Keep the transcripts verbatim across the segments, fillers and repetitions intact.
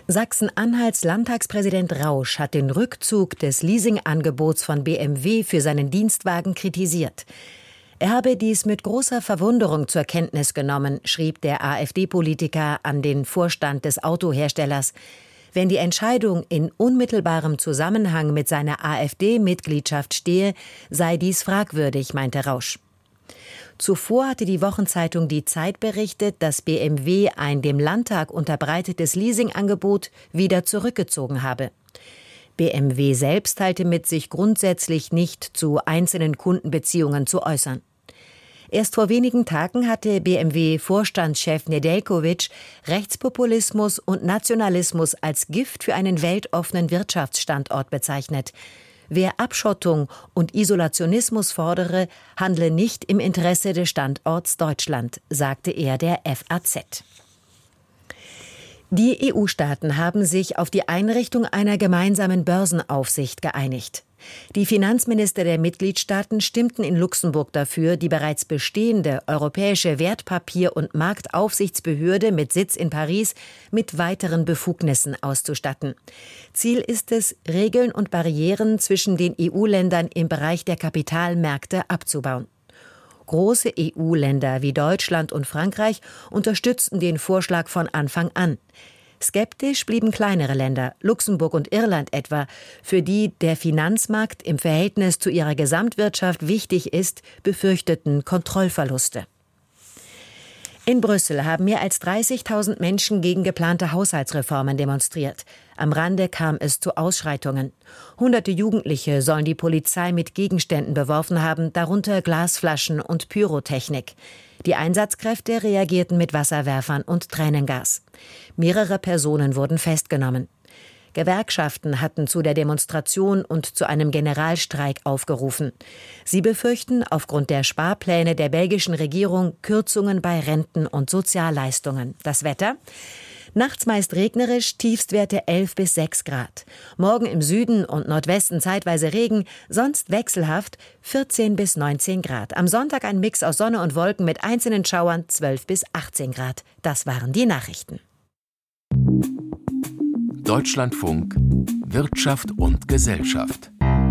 Sachsen-Anhalts Landtagspräsident Rausch hat den Rückzug des Leasingangebots von B M W für seinen Dienstwagen kritisiert. Er habe dies mit großer Verwunderung zur Kenntnis genommen, schrieb der AfD-Politiker an den Vorstand des Autoherstellers. Wenn die Entscheidung in unmittelbarem Zusammenhang mit seiner AfD-Mitgliedschaft stehe, sei dies fragwürdig, meinte Rausch. Zuvor hatte die Wochenzeitung Die Zeit berichtet, dass B M W ein dem Landtag unterbreitetes Leasingangebot wieder zurückgezogen habe. B M W selbst halte mit, sich grundsätzlich nicht zu einzelnen Kundenbeziehungen zu äußern. Erst vor wenigen Tagen hatte B M W-Vorstandschef Nedeljković Rechtspopulismus und Nationalismus als Gift für einen weltoffenen Wirtschaftsstandort bezeichnet. Wer Abschottung und Isolationismus fordere, handle nicht im Interesse des Standorts Deutschland, sagte er der F A Z. Die E U-Staaten haben sich auf die Einrichtung einer gemeinsamen Börsenaufsicht geeinigt. Die Finanzminister der Mitgliedstaaten stimmten in Luxemburg dafür, die bereits bestehende europäische Wertpapier- und Marktaufsichtsbehörde mit Sitz in Paris mit weiteren Befugnissen auszustatten. Ziel ist es, Regeln und Barrieren zwischen den E U-Ländern im Bereich der Kapitalmärkte abzubauen. Große E U-Länder wie Deutschland und Frankreich unterstützten den Vorschlag von Anfang an. Skeptisch blieben kleinere Länder, Luxemburg und Irland etwa, für die der Finanzmarkt im Verhältnis zu ihrer Gesamtwirtschaft wichtig ist, befürchteten Kontrollverluste. In Brüssel haben mehr als dreißigtausend Menschen gegen geplante Haushaltsreformen demonstriert. Am Rande kam es zu Ausschreitungen. Hunderte Jugendliche sollen die Polizei mit Gegenständen beworfen haben, darunter Glasflaschen und Pyrotechnik. Die Einsatzkräfte reagierten mit Wasserwerfern und Tränengas. Mehrere Personen wurden festgenommen. Gewerkschaften hatten zu der Demonstration und zu einem Generalstreik aufgerufen. Sie befürchten aufgrund der Sparpläne der belgischen Regierung Kürzungen bei Renten und Sozialleistungen. Das Wetter? Nachts meist regnerisch, Tiefstwerte elf bis sechs Grad. Morgen im Süden und Nordwesten zeitweise Regen, sonst wechselhaft vierzehn bis neunzehn Grad. Am Sonntag ein Mix aus Sonne und Wolken mit einzelnen Schauern zwölf bis achtzehn Grad. Das waren die Nachrichten. Deutschlandfunk Wirtschaft und Gesellschaft.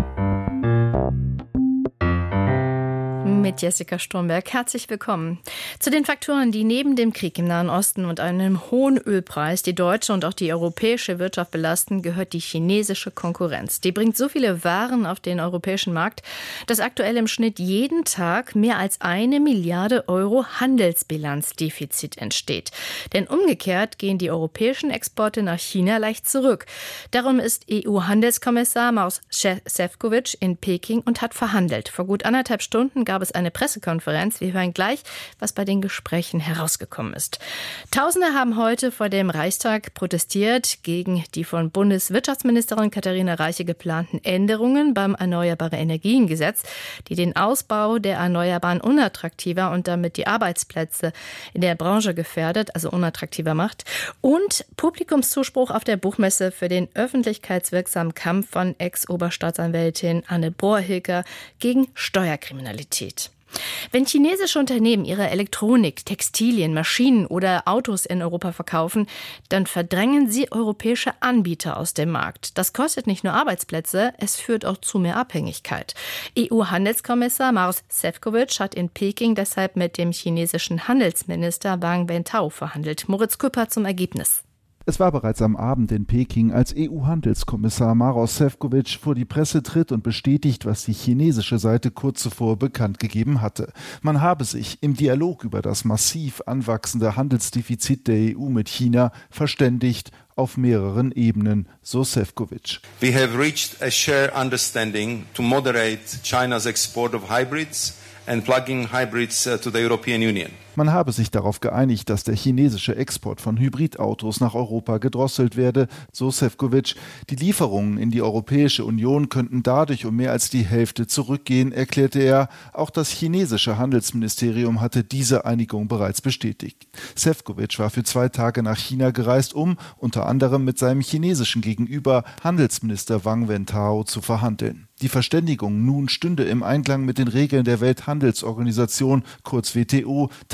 Mit Jessica Sturmberg. Herzlich willkommen. Zu den Faktoren, die neben dem Krieg im Nahen Osten und einem hohen Ölpreis die deutsche und auch die europäische Wirtschaft belasten, gehört die chinesische Konkurrenz. Die bringt so viele Waren auf den europäischen Markt, dass aktuell im Schnitt jeden Tag mehr als eine Milliarde Euro Handelsbilanzdefizit entsteht. Denn umgekehrt gehen die europäischen Exporte nach China leicht zurück. Darum ist E U-Handelskommissar Maroš Šefčovič in Peking und hat verhandelt. Vor gut anderthalb Stunden gab es eine Pressekonferenz. Wir hören gleich, was bei den Gesprächen herausgekommen ist. Tausende haben heute vor dem Reichstag protestiert gegen die von Bundeswirtschaftsministerin Katharina Reiche geplanten Änderungen beim Erneuerbare Energien Gesetz, die den Ausbau der Erneuerbaren unattraktiver und damit die Arbeitsplätze in der Branche gefährdet, also unattraktiver macht. Und Publikumszuspruch auf der Buchmesse für den öffentlichkeitswirksamen Kampf von Ex-Oberstaatsanwältin Anne Bohr-Hilger gegen Steuerkriminalität. Wenn chinesische Unternehmen ihre Elektronik, Textilien, Maschinen oder Autos in Europa verkaufen, dann verdrängen sie europäische Anbieter aus dem Markt. Das kostet nicht nur Arbeitsplätze, es führt auch zu mehr Abhängigkeit. E U-Handelskommissar Maroš Šefčovič hat in Peking deshalb mit dem chinesischen Handelsminister Wang Wentao verhandelt. Moritz Küpper zum Ergebnis. Es war bereits am Abend in Peking, als E U-Handelskommissar Maroš Šefčovič vor die Presse tritt und bestätigt, was die chinesische Seite kurz zuvor bekannt gegeben hatte. Man habe sich im Dialog über das massiv anwachsende Handelsdefizit der E U mit China verständigt, auf mehreren Ebenen, so Šefčovič. We have reached a shared understanding to moderate China's export of hybrids and plug-in hybrids to the European Union. Man habe sich darauf geeinigt, dass der chinesische Export von Hybridautos nach Europa gedrosselt werde, so Šefčovič. Die Lieferungen in die Europäische Union könnten dadurch um mehr als die Hälfte zurückgehen, erklärte er. Auch das chinesische Handelsministerium hatte diese Einigung bereits bestätigt. Šefčovič war für zwei Tage nach China gereist, um unter anderem mit seinem chinesischen Gegenüber Handelsminister Wang Wentao zu verhandeln. Die Verständigung nun stünde im Einklang mit den Regeln der Welthandelsorganisation, kurz W T O, teilte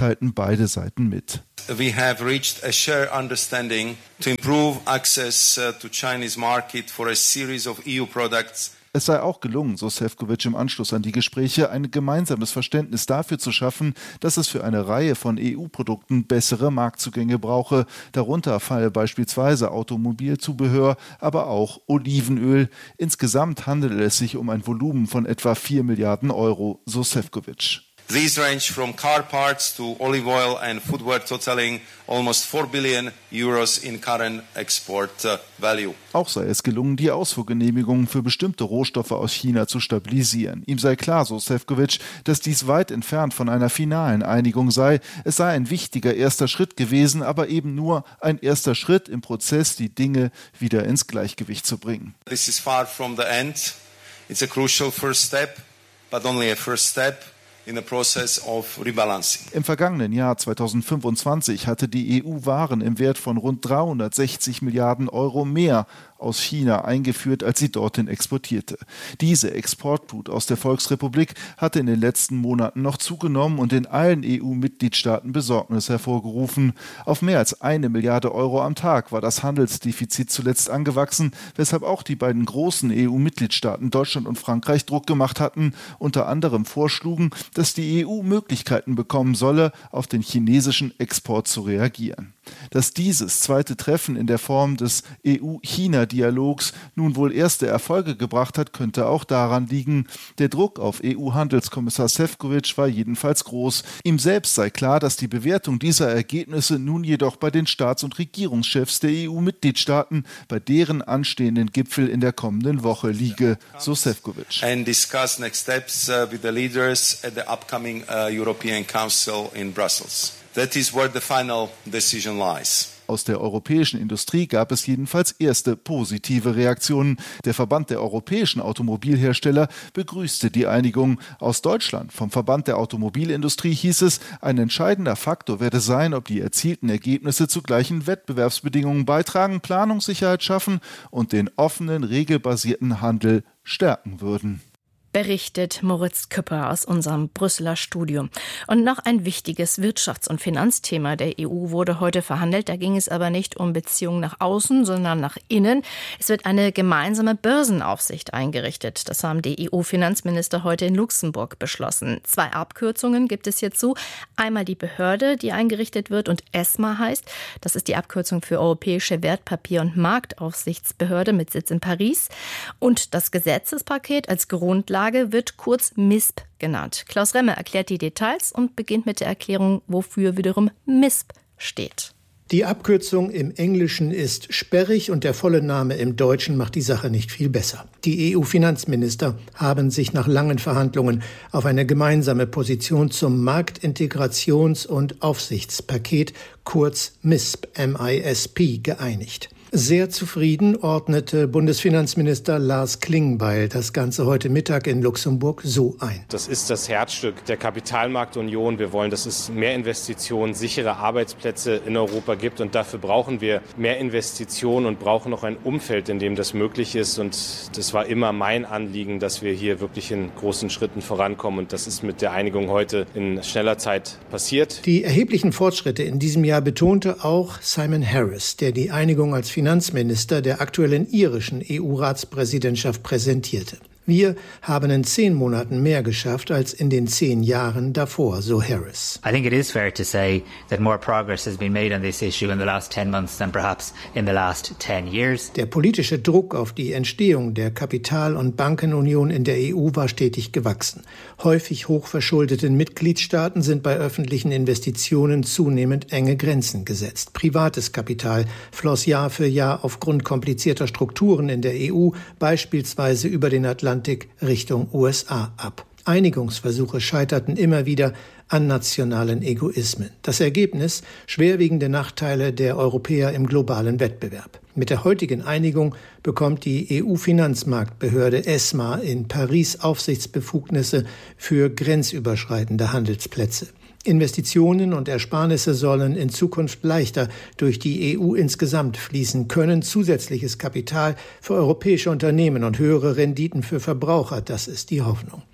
teilten beide Seiten mit. We have reached a shared understanding to improve access uh, to Chinese market for a series of E U products. Es sei auch gelungen, so Šefčovič im Anschluss an die Gespräche, ein gemeinsames Verständnis dafür zu schaffen, dass es für eine Reihe von E U-Produkten bessere Marktzugänge brauche. Darunter falle beispielsweise Automobilzubehör, aber auch Olivenöl. Insgesamt handele es sich um ein Volumen von etwa vier Milliarden Euro, so Šefčovič. These range from car parts to olive oil and footwear, totaling almost four billion euros in current export uh, value. Auch sei es gelungen, die Ausfuhrgenehmigungen für bestimmte Rohstoffe aus China zu stabilisieren. Ihm sei klar, so Šefčovič, dass dies weit entfernt von einer finalen Einigung sei. Es sei ein wichtiger erster Schritt gewesen, aber eben nur ein erster Schritt im Prozess, die Dinge wieder ins Gleichgewicht zu bringen. This is far from the end. It's a crucial first step, but only a first step. In the process of rebalancing. Im vergangenen Jahr zweitausendfünfundzwanzig hatte die E U Waren im Wert von rund dreihundertsechzig Milliarden Euro mehr aus China eingeführt, als sie dorthin exportierte. Diese Exportflut aus der Volksrepublik hatte in den letzten Monaten noch zugenommen und in allen E U-Mitgliedstaaten Besorgnis hervorgerufen. Auf mehr als eine Milliarde Euro am Tag war das Handelsdefizit zuletzt angewachsen, weshalb auch die beiden großen E U-Mitgliedstaaten Deutschland und Frankreich Druck gemacht hatten, unter anderem vorschlugen, dass die E U Möglichkeiten bekommen solle, auf den chinesischen Export zu reagieren. Dass dieses zweite Treffen in der Form des E U-China-Dialogs nun wohl erste Erfolge gebracht hat, könnte auch daran liegen. Der Druck auf E U-Handelskommissar Šefčovič war jedenfalls groß. Ihm selbst sei klar, dass die Bewertung dieser Ergebnisse nun jedoch bei den Staats- und Regierungschefs der E U-Mitgliedstaaten bei deren anstehenden Gipfel in der kommenden Woche liege, so Šefčovič. And discuss next steps uh, with the leaders at the upcoming uh, European Council in Brussels. That is where the final decision lies. Aus der europäischen Industrie gab es jedenfalls erste positive Reaktionen. Der Verband der europäischen Automobilhersteller begrüßte die Einigung. Aus Deutschland, vom Verband der Automobilindustrie, hieß es, ein entscheidender Faktor werde sein, ob die erzielten Ergebnisse zu gleichen Wettbewerbsbedingungen beitragen, Planungssicherheit schaffen und den offenen, regelbasierten Handel stärken würden. Berichtet Moritz Küpper aus unserem Brüsseler Studio. Und noch ein wichtiges Wirtschafts- und Finanzthema der E U wurde heute verhandelt. Da ging es aber nicht um Beziehungen nach außen, sondern nach innen. Es wird eine gemeinsame Börsenaufsicht eingerichtet. Das haben die E U-Finanzminister heute in Luxemburg beschlossen. Zwei Abkürzungen gibt es hierzu. Einmal die Behörde, die eingerichtet wird und ESMA heißt. Das ist die Abkürzung für Europäische Wertpapier- und Marktaufsichtsbehörde mit Sitz in Paris. Und das Gesetzespaket als Grundlage wird kurz M I S P genannt. Klaus Remme erklärt die Details und beginnt mit der Erklärung, wofür wiederum M I S P steht. Die Abkürzung im Englischen ist sperrig und der volle Name im Deutschen macht die Sache nicht viel besser. Die E U-Finanzminister haben sich nach langen Verhandlungen auf eine gemeinsame Position zum Marktintegrations- und Aufsichtspaket, kurz M I S P, M I S P, geeinigt. Sehr zufrieden ordnete Bundesfinanzminister Lars Klingbeil das Ganze heute Mittag in Luxemburg so ein. Das ist das Herzstück der Kapitalmarktunion. Wir wollen, dass es mehr Investitionen, sichere Arbeitsplätze in Europa gibt. Und dafür brauchen wir mehr Investitionen und brauchen noch ein Umfeld, in dem das möglich ist. Und das war immer mein Anliegen, dass wir hier wirklich in großen Schritten vorankommen. Und das ist mit der Einigung heute in schneller Zeit passiert. Die erheblichen Fortschritte in diesem Jahr betonte auch Simon Harris, der die Einigung als Finanzminister der aktuellen irischen E U-Ratspräsidentschaft präsentierte. Wir haben in zehn Monaten mehr geschafft als in den zehn Jahren davor, so Harris. I think it is fair to say that more progress has been made on this issue in the last ten months than perhaps in the last ten years. Der politische Druck auf die Entstehung der Kapital- und Bankenunion in der E U war stetig gewachsen. Häufig hochverschuldeten Mitgliedstaaten sind bei öffentlichen Investitionen zunehmend enge Grenzen gesetzt. Privates Kapital floss Jahr für Jahr aufgrund komplizierter Strukturen in der E U, beispielsweise über den Atlantik Richtung U S A ab. Einigungsversuche scheiterten immer wieder an nationalen Egoismen. Das Ergebnis: schwerwiegende Nachteile der Europäer im globalen Wettbewerb. Mit der heutigen Einigung bekommt die E U-Finanzmarktbehörde ESMA in Paris Aufsichtsbefugnisse für grenzüberschreitende Handelsplätze. Investitionen und Ersparnisse sollen in Zukunft leichter durch die E U insgesamt fließen können. Zusätzliches Kapital für europäische Unternehmen und höhere Renditen für Verbraucher, das ist die Hoffnung.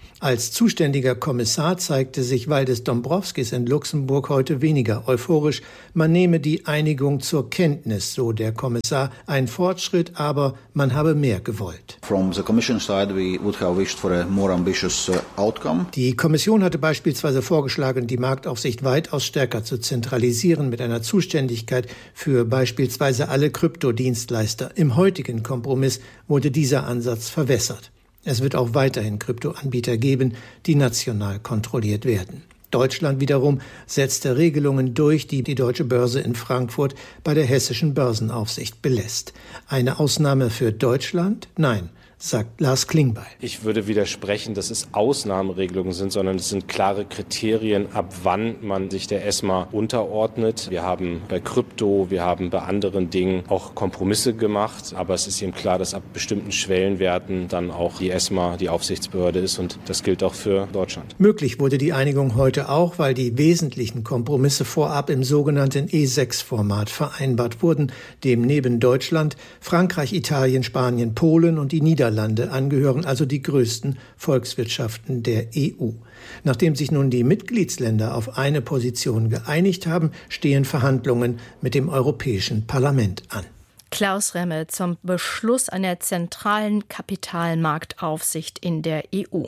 Als zuständiger Kommissar zeigte sich Valdis Dombrovskis in Luxemburg heute weniger euphorisch. Man nehme die Einigung zur Kenntnis, so der Kommissar. Ein Fortschritt, aber man habe mehr gewollt. From the Commission side, we would have wished for a more ambitious outcome. Die Kommission hatte beispielsweise vorgeschlagen, die Marktaufsicht weitaus stärker zu zentralisieren mit einer Zuständigkeit für beispielsweise alle Kryptodienstleister. Im heutigen Kompromiss wurde dieser Ansatz verwässert. Es wird auch weiterhin Kryptoanbieter geben, die national kontrolliert werden. Deutschland wiederum setzte Regelungen durch, die die Deutsche Börse in Frankfurt bei der hessischen Börsenaufsicht belässt. Eine Ausnahme für Deutschland? Nein, sagt Lars Klingbeil. Ich würde widersprechen, dass es Ausnahmeregelungen sind, sondern es sind klare Kriterien, ab wann man sich der ESMA unterordnet. Wir haben bei Krypto, wir haben bei anderen Dingen auch Kompromisse gemacht, aber es ist eben klar, dass ab bestimmten Schwellenwerten dann auch die ESMA die Aufsichtsbehörde ist und das gilt auch für Deutschland. Möglich wurde die Einigung heute auch, weil die wesentlichen Kompromisse vorab im sogenannten E sechs Format vereinbart wurden, dem neben Deutschland Frankreich, Italien, Spanien, Polen und die Niederlande angehören, also die größten Volkswirtschaften der E U. Nachdem sich nun die Mitgliedsländer auf eine Position geeinigt haben, stehen Verhandlungen mit dem Europäischen Parlament an. Klaus Remme zum Beschluss einer zentralen Kapitalmarktaufsicht in der E U.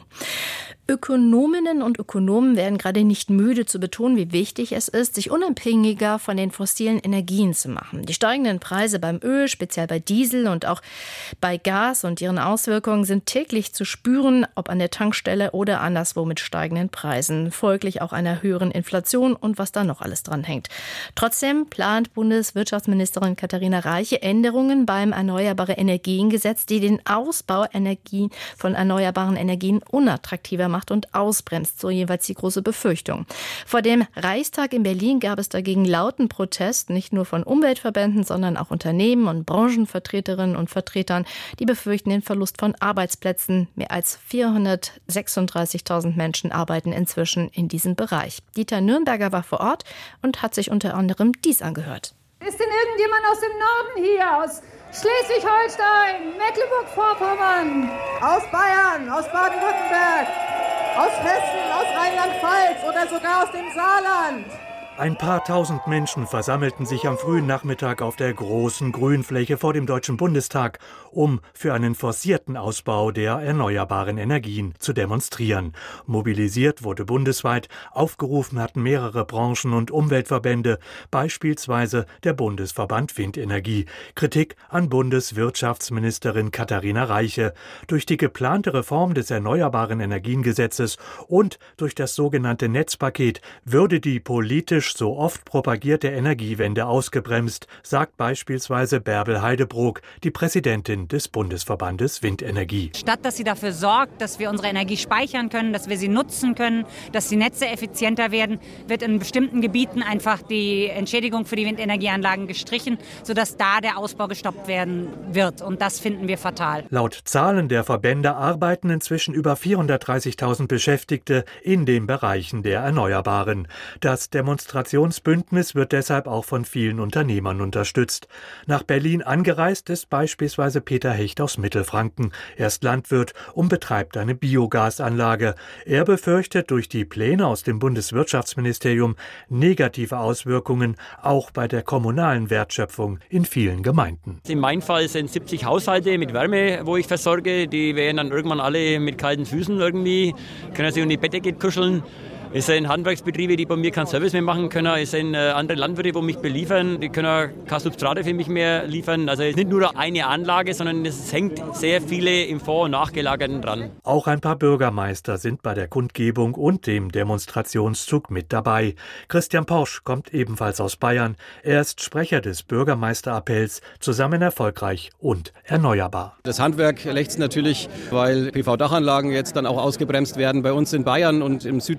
Ökonominnen und Ökonomen werden gerade nicht müde zu betonen, wie wichtig es ist, sich unabhängiger von den fossilen Energien zu machen. Die steigenden Preise beim Öl, speziell bei Diesel und auch bei Gas und ihren Auswirkungen sind täglich zu spüren, ob an der Tankstelle oder anderswo mit steigenden Preisen, folglich auch einer höheren Inflation und was da noch alles dran hängt. Trotzdem plant Bundeswirtschaftsministerin Katharina Reiche Änderungen beim Erneuerbare Energiengesetz, die den Ausbau Energie von erneuerbaren Energien unattraktiver macht und ausbremst, so jeweils die große Befürchtung. Vor dem Reichstag in Berlin gab es dagegen lauten Protest, nicht nur von Umweltverbänden, sondern auch Unternehmen und Branchenvertreterinnen und Vertretern, die befürchten den Verlust von Arbeitsplätzen. Mehr als vierhundertsechsunddreißigtausend Menschen arbeiten inzwischen in diesem Bereich. Dieter Nürnberger war vor Ort und hat sich unter anderem dies angehört. Ist denn irgendjemand aus dem Norden hier, aus Schleswig-Holstein, Mecklenburg-Vorpommern, aus Bayern, aus Baden-Württemberg, aus Hessen, aus Rheinland-Pfalz oder sogar aus dem Saarland? Ein paar tausend Menschen versammelten sich am frühen Nachmittag auf der großen Grünfläche vor dem Deutschen Bundestag, um für einen forcierten Ausbau der erneuerbaren Energien zu demonstrieren. Mobilisiert wurde bundesweit, aufgerufen hatten mehrere Branchen und Umweltverbände, beispielsweise der Bundesverband Windenergie. Kritik an Bundeswirtschaftsministerin Katharina Reiche. Durch die geplante Reform des Erneuerbaren Energiengesetzes und durch das sogenannte Netzpaket würde die politisch so oft propagierte Energiewende ausgebremst, sagt beispielsweise Bärbel Heidebrook, die Präsidentin des Bundesverbandes Windenergie. Statt dass sie dafür sorgt, dass wir unsere Energie speichern können, dass wir sie nutzen können, dass die Netze effizienter werden, wird in bestimmten Gebieten einfach die Entschädigung für die Windenergieanlagen gestrichen, sodass da der Ausbau gestoppt werden wird. Und das finden wir fatal. Laut Zahlen der Verbände arbeiten inzwischen über vierhundertdreißigtausend Beschäftigte in den Bereichen der Erneuerbaren. Das Demonstrationsbündnis wird deshalb auch von vielen Unternehmern unterstützt. Nach Berlin angereist ist beispielsweise Peter Hecht aus Mittelfranken. Er ist Landwirt und betreibt eine Biogasanlage. Er befürchtet durch die Pläne aus dem Bundeswirtschaftsministerium negative Auswirkungen auch bei der kommunalen Wertschöpfung in vielen Gemeinden. In meinem Fall sind siebzig Haushalte mit Wärme, wo ich versorge. Die werden dann irgendwann alle mit kalten Füßen irgendwie, können sich um die Bettdecke kuscheln. Es sind Handwerksbetriebe, die bei mir keinen Service mehr machen können. Es sind äh, andere Landwirte, die mich beliefern. Die können keine Substrate für mich mehr liefern. Also es ist nicht nur eine Anlage, sondern es hängt sehr viele im Vor- und Nachgelagerten dran. Auch ein paar Bürgermeister sind bei der Kundgebung und dem Demonstrationszug mit dabei. Christian Porsch kommt ebenfalls aus Bayern. Er ist Sprecher des Bürgermeisterappells Zusammen erfolgreich und erneuerbar. Das Handwerk lechzt natürlich, weil P V-Dachanlagen jetzt dann auch ausgebremst werden. Bei uns in Bayern und im süddeutschen Raum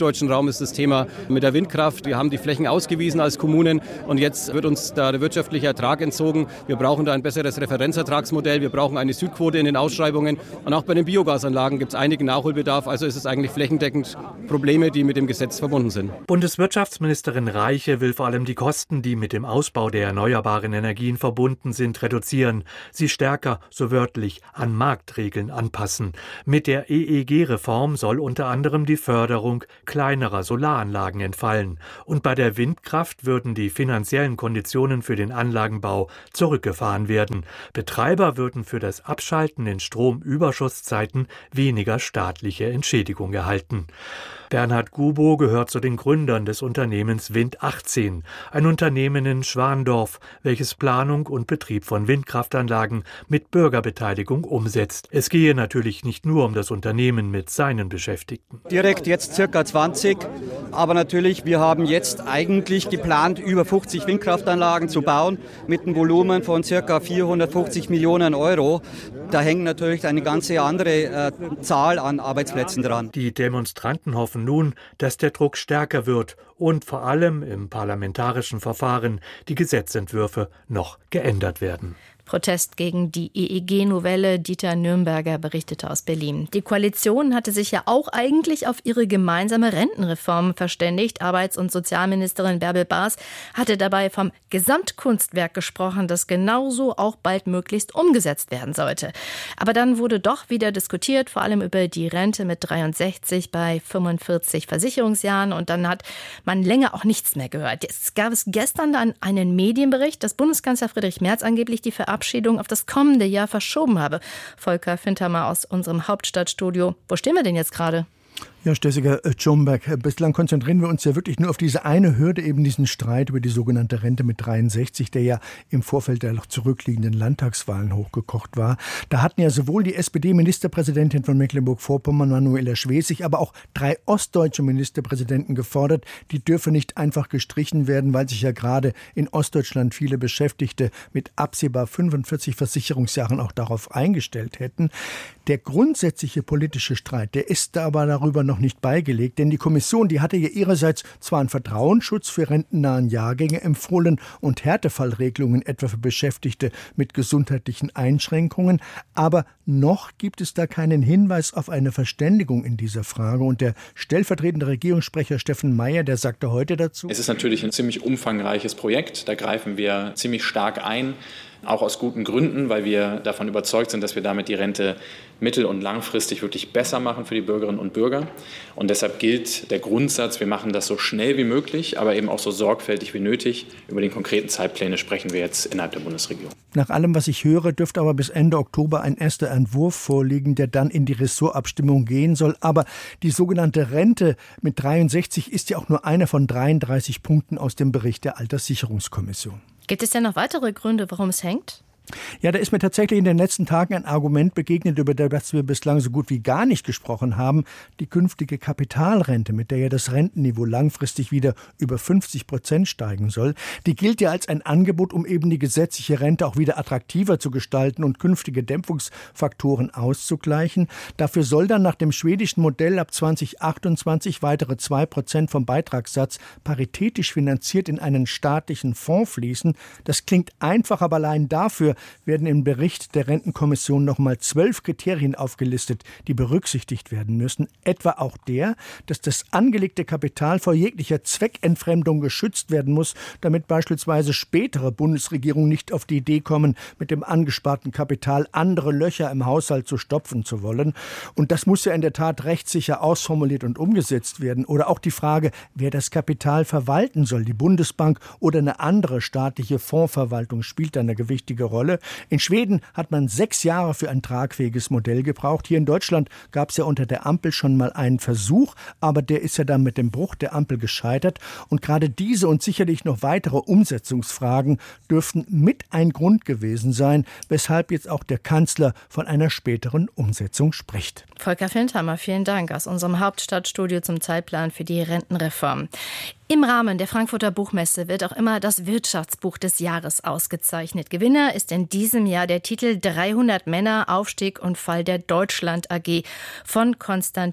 Raum ist das Thema mit der Windkraft. Wir haben die Flächen ausgewiesen als Kommunen und jetzt wird uns da der wirtschaftliche Ertrag entzogen. Wir brauchen da ein besseres Referenzertragsmodell. Wir brauchen eine Südquote in den Ausschreibungen. Und auch bei den Biogasanlagen gibt es einigen Nachholbedarf. Also ist es eigentlich flächendeckend Probleme, die mit dem Gesetz verbunden sind. Bundeswirtschaftsministerin Reiche will vor allem die Kosten, die mit dem Ausbau der erneuerbaren Energien verbunden sind, reduzieren. Sie stärker, so wörtlich, an Marktregeln anpassen. Mit der E E G-Reform soll unter anderem die Förderung kleinerer Solaranlagen entfallen. Und bei der Windkraft würden die finanziellen Konditionen für den Anlagenbau zurückgefahren werden. Betreiber würden für das Abschalten in Stromüberschusszeiten weniger staatliche Entschädigung erhalten. Bernhard Gubo gehört zu den Gründern des Unternehmens Wind achtzehn, ein Unternehmen in Schwandorf, welches Planung und Betrieb von Windkraftanlagen mit Bürgerbeteiligung umsetzt. Es gehe natürlich nicht nur um das Unternehmen mit seinen Beschäftigten. Direkt jetzt circa zwanzig, aber natürlich, wir haben jetzt eigentlich geplant, über fünfzig Windkraftanlagen zu bauen, mit einem Volumen von circa vierhundertfünfzig Millionen Euro. Da hängt natürlich eine ganze andere äh, Zahl an Arbeitsplätzen dran. Die Demonstranten hoffen nun, dass der Druck stärker wird und vor allem im parlamentarischen Verfahren die Gesetzentwürfe noch geändert werden. Protest gegen die E E G-Novelle. Dieter Nürnberger berichtete aus Berlin. Die Koalition hatte sich ja auch eigentlich auf ihre gemeinsame Rentenreform verständigt. Arbeits- und Sozialministerin Bärbel Baas hatte dabei vom Gesamtkunstwerk gesprochen, das genauso auch bald möglichst umgesetzt werden sollte. Aber dann wurde doch wieder diskutiert, vor allem über die Rente mit dreiundsechzig bei fünfundvierzig Versicherungsjahren. Und dann hat man länger auch nichts mehr gehört. Es gab es gestern dann einen Medienbericht, dass Bundeskanzler Friedrich Merz angeblich die Verabschiedung Verabschiedung auf das kommende Jahr verschoben habe. Volker Fintermer aus unserem Hauptstadtstudio. Wo stehen wir denn jetzt gerade? Ja, Stessiger Tschomberg, bislang konzentrieren wir uns ja wirklich nur auf diese eine Hürde, eben diesen Streit über die sogenannte Rente mit dreiundsechzig, der ja im Vorfeld der noch zurückliegenden Landtagswahlen hochgekocht war. Da hatten ja sowohl die S P D-Ministerpräsidentin von Mecklenburg-Vorpommern, Manuela Schwesig, aber auch drei ostdeutsche Ministerpräsidenten gefordert, die dürfe nicht einfach gestrichen werden, weil sich ja gerade in Ostdeutschland viele Beschäftigte mit absehbar fünfundvierzig Versicherungsjahren auch darauf eingestellt hätten. Der grundsätzliche politische Streit, der ist da aber darüber noch nicht beigelegt, denn die Kommission, die hatte ja ihrerseits zwar einen Vertrauensschutz für rentennahen Jahrgänge empfohlen und Härtefallregelungen etwa für Beschäftigte mit gesundheitlichen Einschränkungen, aber noch gibt es da keinen Hinweis auf eine Verständigung in dieser Frage. Und der stellvertretende Regierungssprecher Steffen Mayer, der sagte heute dazu: Es ist natürlich ein ziemlich umfangreiches Projekt, da greifen wir ziemlich stark ein. Auch aus guten Gründen, weil wir davon überzeugt sind, dass wir damit die Rente mittel- und langfristig wirklich besser machen für die Bürgerinnen und Bürger. Und deshalb gilt der Grundsatz, wir machen das so schnell wie möglich, aber eben auch so sorgfältig wie nötig. Über die konkreten Zeitpläne sprechen wir jetzt innerhalb der Bundesregierung. Nach allem, was ich höre, dürfte aber bis Ende Oktober ein erster Entwurf vorliegen, der dann in die Ressortabstimmung gehen soll. Aber die sogenannte Rente mit dreiundsechzig ist ja auch nur einer von dreiunddreißig Punkten aus dem Bericht der Alterssicherungskommission. Gibt es denn noch weitere Gründe, warum es hängt? Ja, da ist mir tatsächlich in den letzten Tagen ein Argument begegnet, über das wir bislang so gut wie gar nicht gesprochen haben. Die künftige Kapitalrente, mit der ja das Rentenniveau langfristig wieder über fünfzig Prozent steigen soll, die gilt ja als ein Angebot, um eben die gesetzliche Rente auch wieder attraktiver zu gestalten und künftige Dämpfungsfaktoren auszugleichen. Dafür soll dann nach dem schwedischen Modell ab zweitausendachtundzwanzig weitere zwei Prozent vom Beitragssatz paritätisch finanziert in einen staatlichen Fonds fließen. Das klingt einfach, aber allein dafür werden im Bericht der Rentenkommission nochmal zwölf Kriterien aufgelistet, die berücksichtigt werden müssen. Etwa auch der, dass das angelegte Kapital vor jeglicher Zweckentfremdung geschützt werden muss, damit beispielsweise spätere Bundesregierungen nicht auf die Idee kommen, mit dem angesparten Kapital andere Löcher im Haushalt zu stopfen zu wollen. Und das muss ja in der Tat rechtssicher ausformuliert und umgesetzt werden. Oder auch die Frage, wer das Kapital verwalten soll. Die Bundesbank oder eine andere staatliche Fondsverwaltung spielt da eine gewichtige Rolle. In Schweden hat man sechs Jahre für ein tragfähiges Modell gebraucht. Hier in Deutschland gab es ja unter der Ampel schon mal einen Versuch, aber der ist ja dann mit dem Bruch der Ampel gescheitert. Und gerade diese und sicherlich noch weitere Umsetzungsfragen dürften mit ein Grund gewesen sein, weshalb jetzt auch der Kanzler von einer späteren Umsetzung spricht. Volker Fintermer, vielen Dank aus unserem Hauptstadtstudio zum Zeitplan für die Rentenreform. Im Rahmen der Frankfurter Buchmesse wird auch immer das Wirtschaftsbuch des Jahres ausgezeichnet. Gewinner ist in diesem Jahr der Titel dreihundert Männer, Aufstieg und Fall der Deutschland A G von Konstantin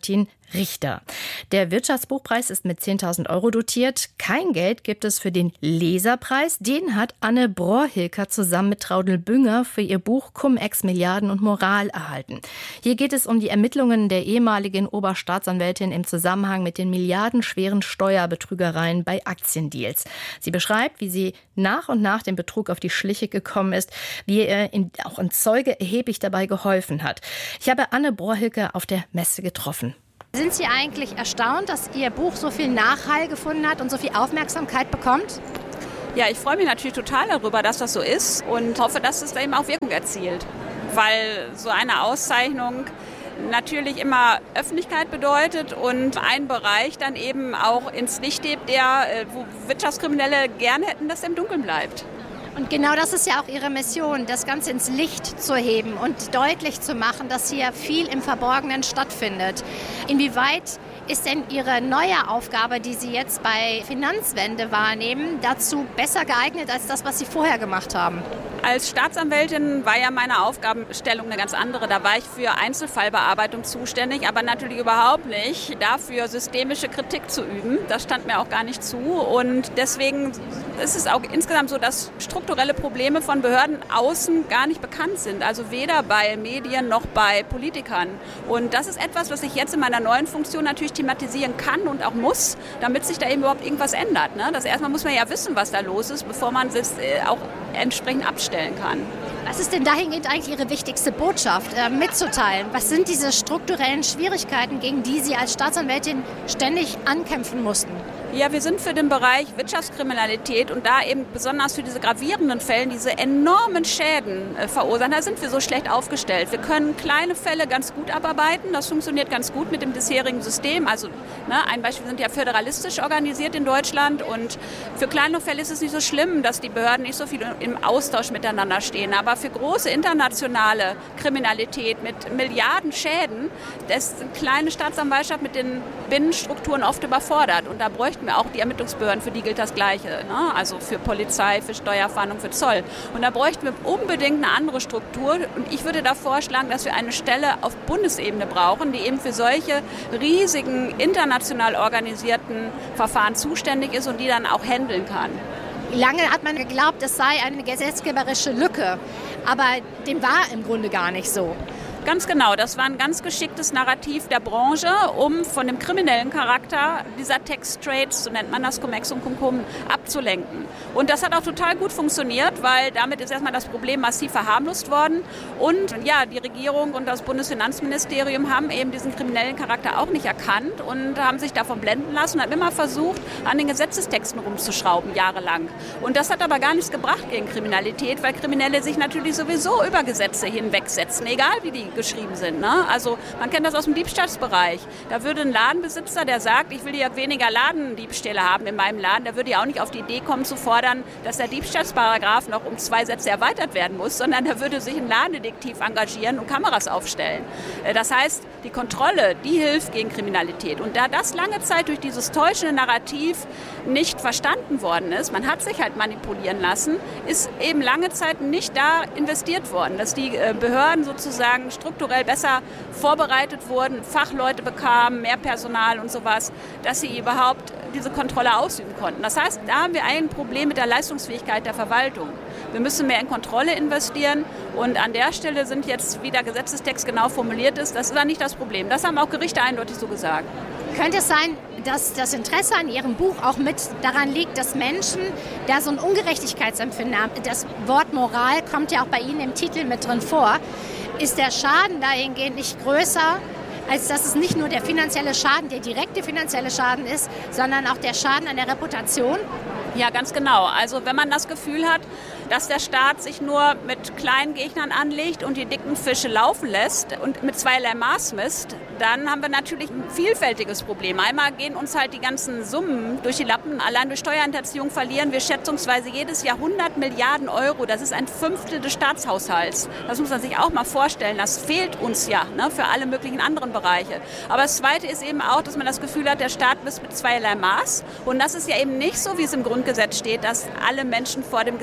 Richter. Der Wirtschaftsbuchpreis ist mit zehntausend Euro dotiert. Kein Geld gibt es für den Leserpreis. Den hat Anne Brohr-Hilker zusammen mit Traudl Bünger für ihr Buch Cum-Ex, Milliarden und Moral erhalten. Hier geht es um die Ermittlungen der ehemaligen Oberstaatsanwältin im Zusammenhang mit den milliardenschweren Steuerbetrügereien bei Aktiendeals. Sie beschreibt, wie sie nach und nach dem Betrug auf die Schliche gekommen ist, wie er in, auch ein Zeuge erheblich dabei geholfen hat. Ich habe Anne Brohr-Hilker auf der Messe getroffen. Sind Sie eigentlich erstaunt, dass Ihr Buch so viel Nachhall gefunden hat und so viel Aufmerksamkeit bekommt? Ja, ich freue mich natürlich total darüber, dass das so ist und hoffe, dass es da eben auch Wirkung erzielt. Weil so eine Auszeichnung natürlich immer Öffentlichkeit bedeutet und einen Bereich dann eben auch ins Licht hebt, der, wo Wirtschaftskriminelle gerne hätten, dass er im Dunkeln bleibt. Und genau das ist ja auch Ihre Mission, das Ganze ins Licht zu heben und deutlich zu machen, dass hier viel im Verborgenen stattfindet. Inwieweit ist denn Ihre neue Aufgabe, die Sie jetzt bei Finanzwende wahrnehmen, dazu besser geeignet als das, was Sie vorher gemacht haben? Als Staatsanwältin war ja meine Aufgabenstellung eine ganz andere. Da war ich für Einzelfallbearbeitung zuständig, aber natürlich überhaupt nicht dafür, systemische Kritik zu üben. Das stand mir auch gar nicht zu. Und deswegen ist es auch insgesamt so, dass strukturelle Probleme von Behörden außen gar nicht bekannt sind. Also weder bei Medien noch bei Politikern. Und das ist etwas, was ich jetzt in meiner neuen Funktion natürlich thematisieren kann und auch muss, damit sich da eben überhaupt irgendwas ändert. Ne? Das erstmal muss man ja wissen, was da los ist, bevor man es auch entsprechend abstellen kann. Was ist denn dahingehend eigentlich Ihre wichtigste Botschaft äh, mitzuteilen? Was sind diese strukturellen Schwierigkeiten, gegen die Sie als Staatsanwältin ständig ankämpfen mussten? Ja, wir sind für den Bereich Wirtschaftskriminalität und da eben besonders für diese gravierenden Fälle, diese enormen Schäden äh, verursachen, da sind wir so schlecht aufgestellt. Wir können kleine Fälle ganz gut abarbeiten, das funktioniert ganz gut mit dem bisherigen System. Also ne, ein Beispiel, wir sind ja föderalistisch organisiert in Deutschland und für kleine Fälle ist es nicht so schlimm, dass die Behörden nicht so viel im Austausch miteinander stehen. Aber für große internationale Kriminalität mit Milliarden Schäden, das sind kleine Staatsanwaltschaft mit den Binnenstrukturen oft überfordert und da bräuchten wir auch die Ermittlungsbehörden, für die gilt das Gleiche, ne? Also für Polizei, für Steuerfahndung, für Zoll. Und da bräuchten wir unbedingt eine andere Struktur. Und ich würde da vorschlagen, dass wir eine Stelle auf Bundesebene brauchen, die eben für solche riesigen, international organisierten Verfahren zuständig ist und die dann auch handeln kann. Lange hat man geglaubt, es sei eine gesetzgeberische Lücke, aber dem war im Grunde gar nicht so. Ganz genau, das war ein ganz geschicktes Narrativ der Branche, um von dem kriminellen Charakter dieser Tax-Trades, so nennt man das, Cum-Ex und Cum-Cum, abzulenken. Und das hat auch total gut funktioniert, weil damit ist erstmal das Problem massiv verharmlost worden. Und ja, die Regierung und das Bundesfinanzministerium haben eben diesen kriminellen Charakter auch nicht erkannt und haben sich davon blenden lassen und haben immer versucht, an den Gesetzestexten rumzuschrauben, jahrelang. Und das hat aber gar nichts gebracht gegen Kriminalität, weil Kriminelle sich natürlich sowieso über Gesetze hinwegsetzen, egal wie die geschrieben sind. Ne? Also man kennt das aus dem Diebstahlsbereich. Da würde ein Ladenbesitzer, der sagt, ich will ja weniger Ladendiebstähle haben in meinem Laden, der würde ja auch nicht auf die Idee kommen zu fordern, dass der Diebstahlsparagraf noch um zwei Sätze erweitert werden muss, sondern da würde sich ein Ladendetektiv engagieren und Kameras aufstellen. Das heißt, die Kontrolle, die hilft gegen Kriminalität. Und da das lange Zeit durch dieses täuschende Narrativ nicht verstanden worden ist, man hat sich halt manipulieren lassen, ist eben lange Zeit nicht da investiert worden, dass die Behörden sozusagen strukturell besser vorbereitet wurden, Fachleute bekamen, mehr Personal und sowas, dass sie überhaupt diese Kontrolle ausüben konnten. Das heißt, da haben wir ein Problem mit der Leistungsfähigkeit der Verwaltung. Wir müssen mehr in Kontrolle investieren und an der Stelle sind jetzt, wie der Gesetzestext genau formuliert ist, das ist dann nicht das Problem. Das haben auch Gerichte eindeutig so gesagt. Könnte es sein, dass das Interesse an Ihrem Buch auch mit daran liegt, dass Menschen da so ein Ungerechtigkeitsempfinden haben? Das Wort Moral kommt ja auch bei Ihnen im Titel mit drin vor. Ist der Schaden dahingehend nicht größer, als dass es nicht nur der finanzielle Schaden, der direkte finanzielle Schaden ist, sondern auch der Schaden an der Reputation? Ja, ganz genau. Also wenn man das Gefühl hat, dass der Staat sich nur mit kleinen Gegnern anlegt und die dicken Fische laufen lässt und mit zweierlei Maß misst, dann haben wir natürlich ein vielfältiges Problem. Einmal gehen uns halt die ganzen Summen durch die Lappen. Allein durch Steuerhinterziehung verlieren wir schätzungsweise jedes Jahr hundert Milliarden Euro. Das ist ein Fünftel des Staatshaushalts. Das muss man sich auch mal vorstellen. Das fehlt uns ja, ne, für alle möglichen anderen Bereiche. Aber das Zweite ist eben auch, dass man das Gefühl hat, der Staat misst mit zweierlei Maß. Und das ist ja eben nicht so, wie es im Grundgesetz steht, dass alle Menschen vor dem Gesetz gleich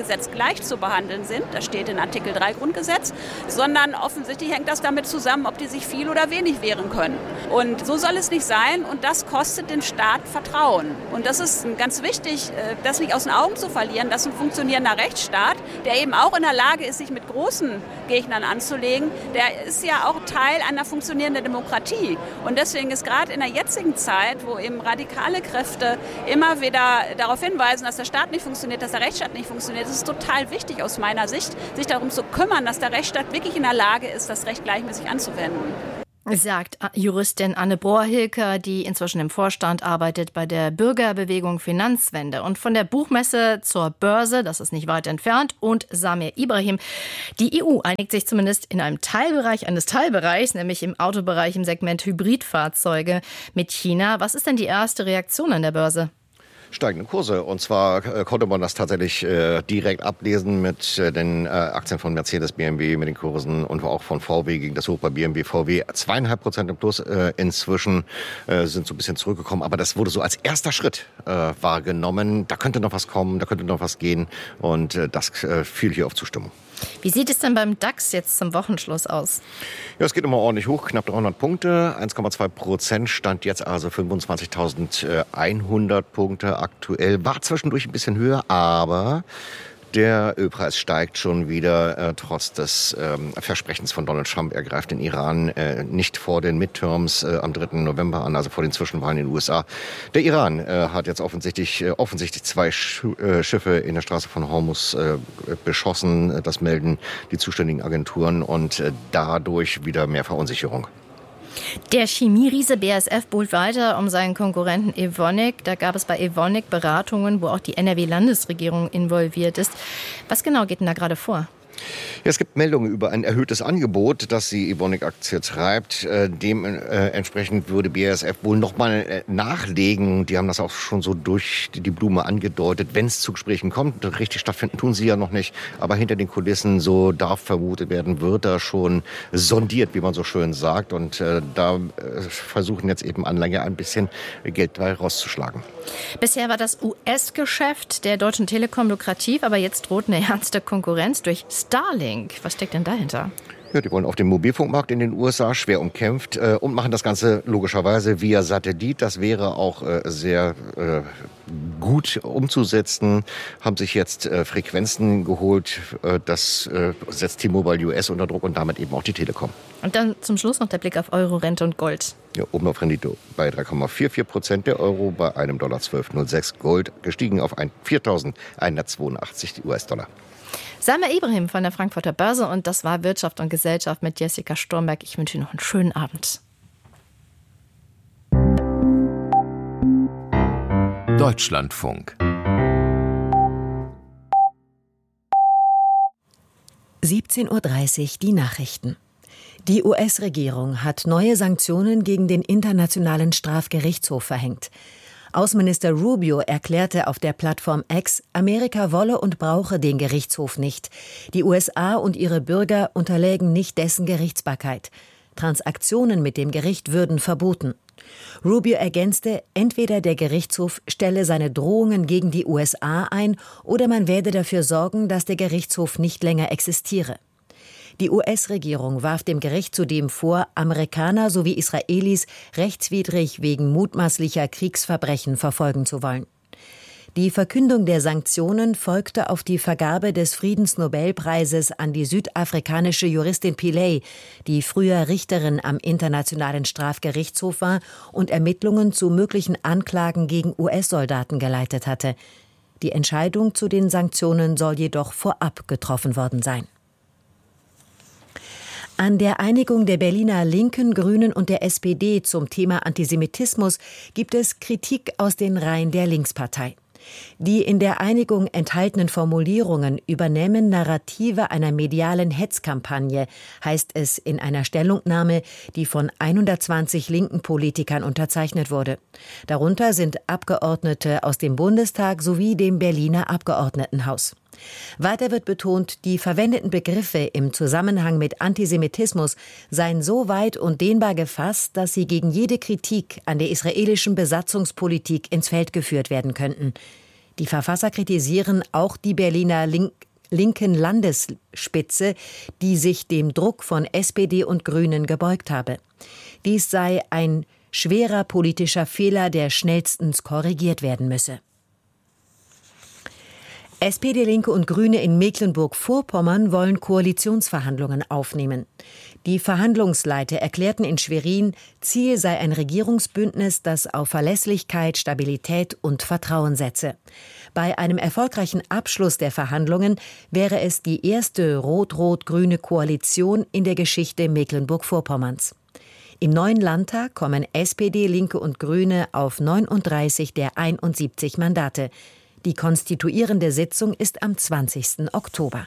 gleich zu behandeln sind, das steht in Artikel drei Grundgesetz, sondern offensichtlich hängt das damit zusammen, ob die sich viel oder wenig wehren können. Und so soll es nicht sein und das kostet den Staat Vertrauen. Und das ist ganz wichtig, das nicht aus den Augen zu verlieren, dass ein funktionierender Rechtsstaat, der eben auch in der Lage ist, sich mit großen Gegnern anzulegen, der ist ja auch Teil einer funktionierenden Demokratie. Und deswegen ist gerade in der jetzigen Zeit, wo eben radikale Kräfte immer wieder darauf hinweisen, dass der Staat nicht funktioniert, dass der Rechtsstaat nicht funktioniert, ist es total wichtig aus meiner Sicht, sich darum zu kümmern, dass der Rechtsstaat wirklich in der Lage ist, das Recht gleichmäßig anzuwenden. Sagt Juristin Anne Brohr-Hilker, die inzwischen im Vorstand arbeitet bei der Bürgerbewegung Finanzwende. Und von der Buchmesse zur Börse, das ist nicht weit entfernt, und Samir Ibrahim. Die E U einigt sich zumindest in einem Teilbereich eines Teilbereichs, nämlich im Autobereich im Segment Hybridfahrzeuge mit China. Was ist denn die erste Reaktion an der Börse? Steigende Kurse. Und zwar äh, konnte man das tatsächlich äh, direkt ablesen mit äh, den äh, Aktien von Mercedes, B M W, mit den Kursen und auch von V W gegen das Hoch bei B M W, V W. Zweieinhalb Prozent im Plus äh, inzwischen äh, sind so ein bisschen zurückgekommen. Aber das wurde so als erster Schritt äh, wahrgenommen. Da könnte noch was kommen, da könnte noch was gehen. Und äh, das äh, fiel hier auf Zustimmung. Wie sieht es denn beim DAX jetzt zum Wochenschluss aus? Ja, es geht immer ordentlich hoch, knapp dreihundert Punkte, eins Komma zwei Prozent, stand jetzt also fünfundzwanzigtausendeinhundert Punkte aktuell. War zwischendurch ein bisschen höher, aber der Ölpreis steigt schon wieder, äh, trotz des ähm, Versprechens von Donald Trump. Er greift den Iran äh, nicht vor den Midterms äh, am dritten November an, also vor den Zwischenwahlen in den U S A. Der Iran äh, hat jetzt offensichtlich, äh, offensichtlich zwei Sch- äh, Schiffe in der Straße von Hormuz äh, beschossen. Das melden die zuständigen Agenturen und äh, dadurch wieder mehr Verunsicherung. Der Chemieriese B A S F buhlt weiter um seinen Konkurrenten Evonik. Da gab es bei Evonik Beratungen, wo auch die N R W-Landesregierung involviert ist. Was genau geht denn da gerade vor? Ja, es gibt Meldungen über ein erhöhtes Angebot, das die Evonik-Aktie treibt. Äh, dementsprechend würde B A S F wohl noch mal äh, nachlegen. Die haben das auch schon so durch die, die Blume angedeutet. Wenn es zu Gesprächen kommt, richtig stattfinden tun sie ja noch nicht. Aber hinter den Kulissen, so darf vermutet werden, wird da schon sondiert, wie man so schön sagt. Und äh, da äh, versuchen jetzt eben Anleger ein bisschen Geld dabei rauszuschlagen. Bisher war das U S-Geschäft der Deutschen Telekom lukrativ, aber jetzt droht eine ernste Konkurrenz durch Starlink. Was steckt denn dahinter? Ja, die wollen auf dem Mobilfunkmarkt in den U S A schwer umkämpft äh, und machen das Ganze logischerweise via Satellit. Das wäre auch äh, sehr äh, gut umzusetzen. Haben sich jetzt äh, Frequenzen geholt. Äh, das äh, setzt T-Mobile U S unter Druck und damit eben auch die Telekom. Und dann zum Schluss noch der Blick auf Euro, Rente und Gold. Ja, oben auf Rendite bei drei Komma vierundvierzig Prozent, der Euro bei einem Dollar zwölf Komma null sechs, Gold gestiegen auf viertausendeinhundertzweiundachtzig U S-Dollar. Samir Ibrahim von der Frankfurter Börse und das war Wirtschaft und Gesellschaft mit Jessica Sturmberg. Ich wünsche Ihnen noch einen schönen Abend. Deutschlandfunk. siebzehn Uhr dreißig, die Nachrichten. Die U S-Regierung hat neue Sanktionen gegen den Internationalen Strafgerichtshof verhängt. Außenminister Rubio erklärte auf der Plattform X, Amerika wolle und brauche den Gerichtshof nicht. Die U S A und ihre Bürger unterlägen nicht dessen Gerichtsbarkeit. Transaktionen mit dem Gericht würden verboten. Rubio ergänzte, entweder der Gerichtshof stelle seine Drohungen gegen die U S A ein oder man werde dafür sorgen, dass der Gerichtshof nicht länger existiere. Die U S-Regierung warf dem Gericht zudem vor, Amerikaner sowie Israelis rechtswidrig wegen mutmaßlicher Kriegsverbrechen verfolgen zu wollen. Die Verkündung der Sanktionen folgte auf die Vergabe des Friedensnobelpreises an die südafrikanische Juristin Pillay, die früher Richterin am Internationalen Strafgerichtshof war und Ermittlungen zu möglichen Anklagen gegen U S-Soldaten geleitet hatte. Die Entscheidung zu den Sanktionen soll jedoch vorab getroffen worden sein. An der Einigung der Berliner Linken, Grünen und der S P D zum Thema Antisemitismus gibt es Kritik aus den Reihen der Linkspartei. Die in der Einigung enthaltenen Formulierungen übernehmen Narrative einer medialen Hetzkampagne, heißt es in einer Stellungnahme, die von hundertzwanzig linken Politikern unterzeichnet wurde. Darunter sind Abgeordnete aus dem Bundestag sowie dem Berliner Abgeordnetenhaus. Weiter wird betont, die verwendeten Begriffe im Zusammenhang mit Antisemitismus seien so weit und dehnbar gefasst, dass sie gegen jede Kritik an der israelischen Besatzungspolitik ins Feld geführt werden könnten. Die Verfasser kritisieren auch die Berliner Link- linken Landesspitze, die sich dem Druck von S P D und Grünen gebeugt habe. Dies sei ein schwerer politischer Fehler, der schnellstens korrigiert werden müsse. S P D, Linke und Grüne in Mecklenburg-Vorpommern wollen Koalitionsverhandlungen aufnehmen. Die Verhandlungsleiter erklärten in Schwerin, Ziel sei ein Regierungsbündnis, das auf Verlässlichkeit, Stabilität und Vertrauen setze. Bei einem erfolgreichen Abschluss der Verhandlungen wäre es die erste rot-rot-grüne Koalition in der Geschichte Mecklenburg-Vorpommerns. Im neuen Landtag kommen S P D, Linke und Grüne auf neununddreißig der einundsiebzig Mandate. Die konstituierende Sitzung ist am zwanzigsten Oktober.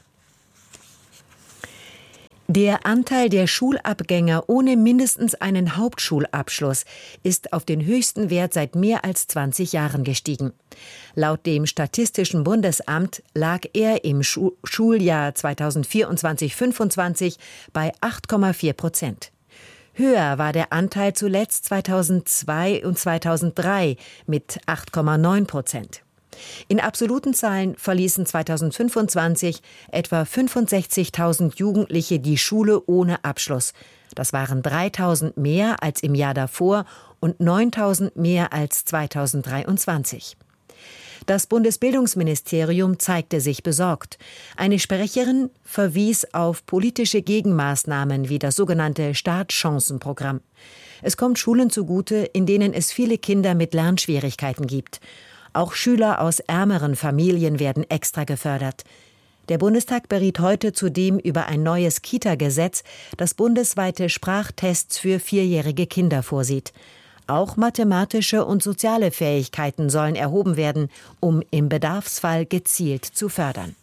Der Anteil der Schulabgänger ohne mindestens einen Hauptschulabschluss ist auf den höchsten Wert seit mehr als zwanzig Jahren gestiegen. Laut dem Statistischen Bundesamt lag er im Schu- Schuljahr zweitausendvierundzwanzig fünfundzwanzig bei acht Komma vier Prozent. Höher war der Anteil zuletzt zweitausendzwei und zweitausenddrei mit acht Komma neun Prozent. In absoluten Zahlen verließen zweitausendfünfundzwanzig etwa fünfundsechzigtausend Jugendliche die Schule ohne Abschluss. Das waren dreitausend mehr als im Jahr davor und neuntausend mehr als zweitausenddreiundzwanzig. Das Bundesbildungsministerium zeigte sich besorgt. Eine Sprecherin verwies auf politische Gegenmaßnahmen wie das sogenannte Startchancenprogramm. Es kommt Schulen zugute, in denen es viele Kinder mit Lernschwierigkeiten gibt. Auch Schüler aus ärmeren Familien werden extra gefördert. Der Bundestag beriet heute zudem über ein neues Kita-Gesetz, das bundesweite Sprachtests für vierjährige Kinder vorsieht. Auch mathematische und soziale Fähigkeiten sollen erhoben werden, um im Bedarfsfall gezielt zu fördern.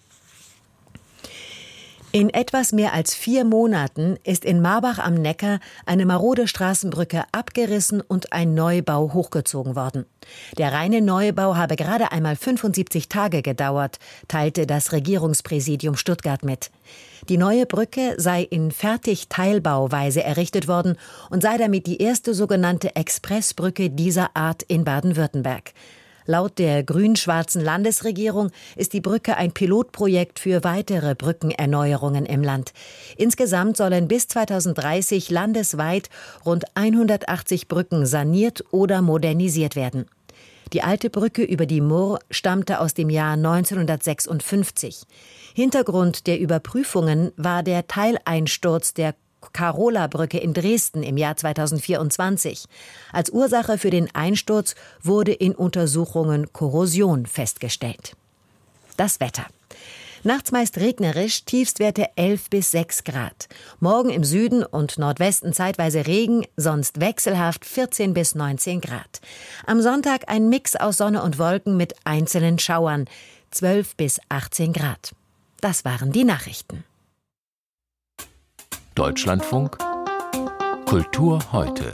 In etwas mehr als vier Monaten ist in Marbach am Neckar eine marode Straßenbrücke abgerissen und ein Neubau hochgezogen worden. Der reine Neubau habe gerade einmal fünfundsiebzig Tage gedauert, teilte das Regierungspräsidium Stuttgart mit. Die neue Brücke sei in Fertigteilbauweise errichtet worden und sei damit die erste sogenannte Expressbrücke dieser Art in Baden-Württemberg. Laut der grün-schwarzen Landesregierung ist die Brücke ein Pilotprojekt für weitere Brückenerneuerungen im Land. Insgesamt sollen bis zweitausenddreißig landesweit rund hundertachtzig Brücken saniert oder modernisiert werden. Die alte Brücke über die Murr stammte aus dem Jahr neunzehnhundertsechsundfünfzig. Hintergrund der Überprüfungen war der Teileinsturz der Karola-Brücke in Dresden im Jahr zweitausendvierundzwanzig. Als Ursache für den Einsturz wurde in Untersuchungen Korrosion festgestellt. Das Wetter. Nachts meist regnerisch, Tiefstwerte elf bis sechs Grad. Morgen im Süden und Nordwesten zeitweise Regen, sonst wechselhaft vierzehn bis neunzehn Grad. Am Sonntag ein Mix aus Sonne und Wolken mit einzelnen Schauern, zwölf bis achtzehn Grad. Das waren die Nachrichten. Deutschlandfunk Kultur heute.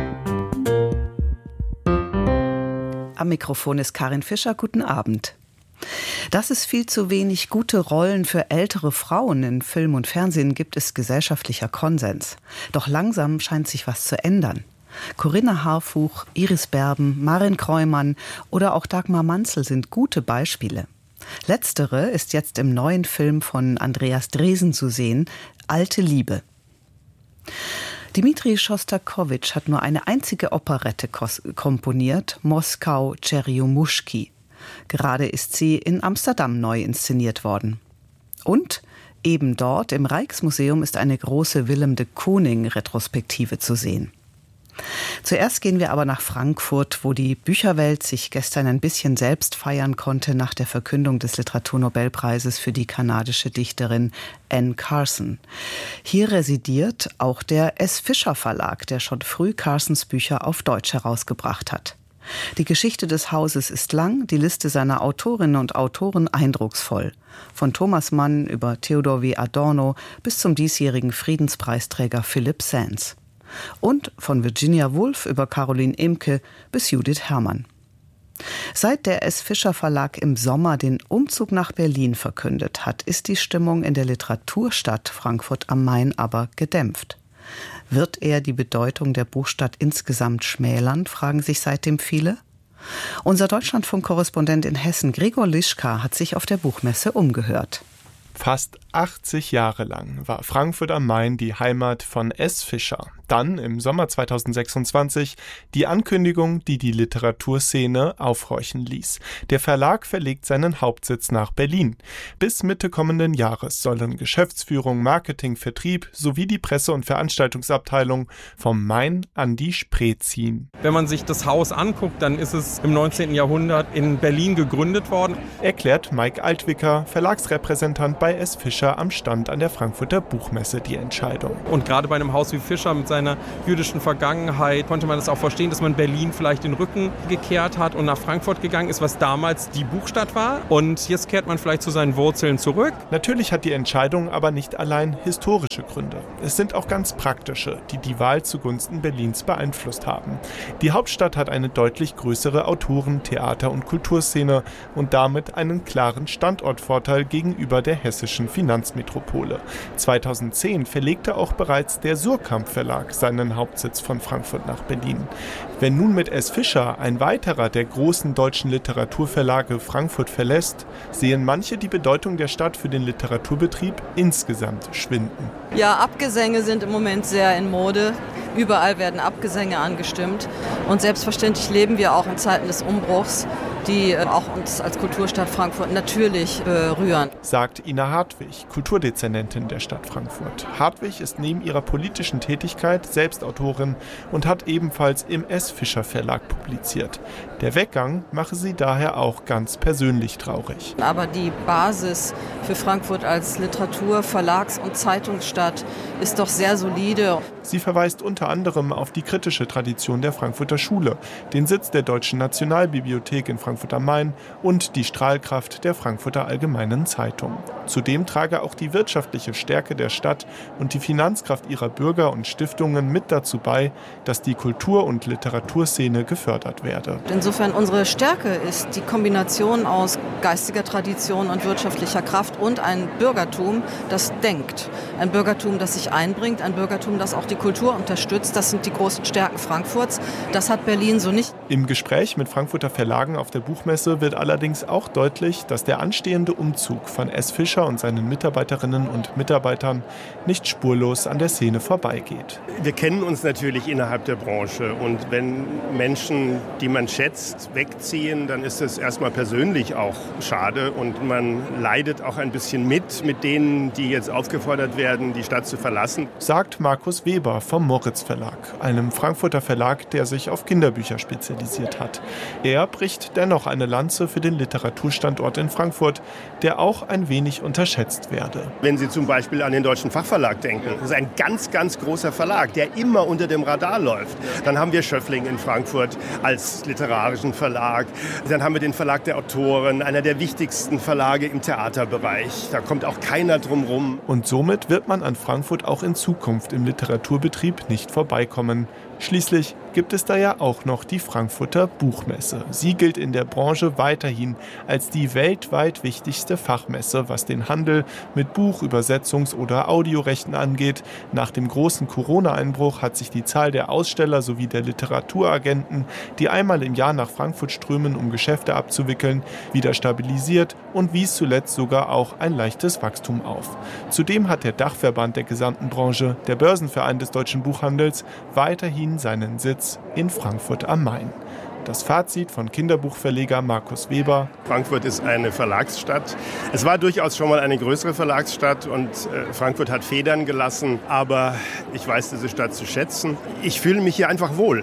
Am Mikrofon ist Karin Fischer. Guten Abend. Dass es viel zu wenig gute Rollen für ältere Frauen in Film und Fernsehen gibt, ist gesellschaftlicher Konsens. Doch langsam scheint sich was zu ändern. Corinna Harfuch, Iris Berben, Maren Kreumann oder auch Dagmar Manzel sind gute Beispiele. Letztere ist jetzt im neuen Film von Andreas Dresen zu sehen, Alte Liebe. Dmitri Schostakowitsch hat nur eine einzige Operette komponiert, Moskau Tscherjomuschki. Gerade ist sie in Amsterdam neu inszeniert worden. Und eben dort im Rijksmuseum ist eine große Willem de Kooning-Retrospektive zu sehen. Zuerst gehen wir aber nach Frankfurt, wo die Bücherwelt sich gestern ein bisschen selbst feiern konnte nach der Verkündung des Literaturnobelpreises für die kanadische Dichterin Anne Carson. Hier residiert auch der S. Fischer Verlag, der schon früh Carsons Bücher auf Deutsch herausgebracht hat. Die Geschichte des Hauses ist lang, die Liste seiner Autorinnen und Autoren eindrucksvoll. Von Thomas Mann über Theodor W. Adorno bis zum diesjährigen Friedenspreisträger Philipp Sands. Und von Virginia Woolf über Caroline Imke bis Judith Herrmann. Seit der S. Fischer Verlag im Sommer den Umzug nach Berlin verkündet hat, ist die Stimmung in der Literaturstadt Frankfurt am Main aber gedämpft. Wird er die Bedeutung der Buchstadt insgesamt schmälern, fragen sich seitdem viele. Unser Deutschlandfunk-Korrespondent in Hessen, Gregor Lischka, hat sich auf der Buchmesse umgehört. Fast achtzig Jahre lang war Frankfurt am Main die Heimat von S. Fischer. Dann, im Sommer zweitausendsechsundzwanzig, die Ankündigung, die die Literaturszene aufhorchen ließ. Der Verlag verlegt seinen Hauptsitz nach Berlin. Bis Mitte kommenden Jahres sollen Geschäftsführung, Marketing, Vertrieb sowie die Presse- und Veranstaltungsabteilung vom Main an die Spree ziehen. Wenn man sich das Haus anguckt, dann ist es im neunzehnten Jahrhundert in Berlin gegründet worden. Erklärt Mike Altwicker, Verlagsrepräsentant bei S. Fischer am Stand an der Frankfurter Buchmesse, die Entscheidung. Und gerade bei einem Haus wie Fischer mit seiner jüdischen Vergangenheit konnte man das auch verstehen, dass man Berlin vielleicht den Rücken gekehrt hat und nach Frankfurt gegangen ist, was damals die Buchstadt war. Und jetzt kehrt man vielleicht zu seinen Wurzeln zurück. Natürlich hat die Entscheidung aber nicht allein historische Gründe. Es sind auch ganz praktische, die die Wahl zugunsten Berlins beeinflusst haben. Die Hauptstadt hat eine deutlich größere Autoren-, Theater- und Kulturszene und damit einen klaren Standortvorteil gegenüber der hessischen Finanzmetropole. zweitausendzehn verlegte auch bereits der Suhrkamp Verlag seinen Hauptsitz von Frankfurt nach Berlin. Wenn nun mit S. Fischer ein weiterer der großen deutschen Literaturverlage Frankfurt verlässt, sehen manche die Bedeutung der Stadt für den Literaturbetrieb insgesamt schwinden. Ja, Abgesänge sind im Moment sehr in Mode. Überall werden Abgesänge angestimmt. Und selbstverständlich leben wir auch in Zeiten des Umbruchs, die auch uns als Kulturstadt Frankfurt natürlich berühren. Sagt Ina Hartwig, Kulturdezernentin der Stadt Frankfurt. Hartwig ist neben ihrer politischen Tätigkeit selbst Autorin und hat ebenfalls im S. Fischer Verlag publiziert. Der Weggang mache sie daher auch ganz persönlich traurig. Aber die Basis für Frankfurt als Literatur-, Verlags- und Zeitungsstadt ist doch sehr solide. Sie verweist unter anderem auf die kritische Tradition der Frankfurter Schule, den Sitz der Deutschen Nationalbibliothek in Frankfurt am Main und die Strahlkraft der Frankfurter Allgemeinen Zeitung. Zudem trage auch die wirtschaftliche Stärke der Stadt und die Finanzkraft ihrer Bürger und Stiftungen mit dazu bei, dass die Kultur- und Literaturszene gefördert werde. Insofern unsere Stärke ist die Kombination aus geistiger Tradition und wirtschaftlicher Kraft und ein Bürgertum, das denkt. Ein Bürgertum, das sich einbringt, ein Bürgertum, das auch die Kultur unterstützt. Das sind die großen Stärken Frankfurts. Das hat Berlin so nicht. Im Gespräch mit Frankfurter Verlagen auf der Buchmesse wird allerdings auch deutlich, dass der anstehende Umzug von S. Fischer und seinen Mitarbeiterinnen und Mitarbeitern nicht spurlos an der Szene vorbeigeht. Wir kennen uns natürlich innerhalb der Branche und wenn Menschen, die man schätzt, wegziehen, dann ist es erstmal persönlich auch schade und man leidet auch ein bisschen mit, mit denen, die jetzt aufgefordert werden, die Stadt zu verlassen. Sagt Markus Weber vom Moritz Verlag, einem Frankfurter Verlag, der sich auf Kinderbücher spezialisiert hat. Er bricht dennoch eine Lanze für den Literaturstandort in Frankfurt, der auch ein wenig unterschätzt werde. Wenn Sie zum Beispiel an den Deutschen Fachverlag denken, das ist ein ganz, ganz großer Verlag, der immer unter dem Radar läuft. Dann haben wir Schöffling in Frankfurt als literarischen Verlag. Dann haben wir den Verlag der Autoren, einer der wichtigsten Verlage im Theaterbereich. Da kommt auch keiner drum rum. Und somit wird man an Frankfurt auch in Zukunft im Literaturbetrieb nicht vorbeikommen. Schließlich gibt es da ja auch noch die Frankfurter Buchmesse. Sie gilt in der Branche weiterhin als die weltweit wichtigste Fachmesse, was den Handel mit Buch-, Übersetzungs- oder Audiorechten angeht. Nach dem großen Corona-Einbruch hat sich die Zahl der Aussteller sowie der Literaturagenten, die einmal im Jahr nach Frankfurt strömen, um Geschäfte abzuwickeln, wieder stabilisiert und wies zuletzt sogar auch ein leichtes Wachstum auf. Zudem hat der Dachverband der gesamten Branche, der Börsenverein des deutschen Buchhandels, weiterhin seinen Sitz in Frankfurt am Main. Das Fazit von Kinderbuchverleger Markus Weber: Frankfurt ist eine Verlagsstadt. Es war durchaus schon mal eine größere Verlagsstadt und äh, Frankfurt hat Federn gelassen. Aber ich weiß diese Stadt zu schätzen. Ich fühle mich hier einfach wohl.